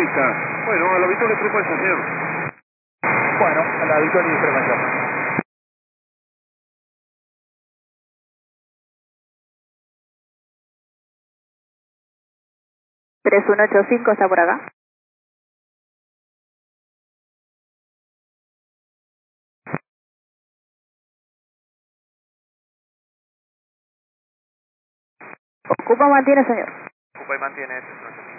está. Bueno, a la Victoria frecuencia, señor. Bueno, a la Victoria y frecuencia. 3185 está por acá. Ocupa, mantiene, señor. Ocupa y mantiene,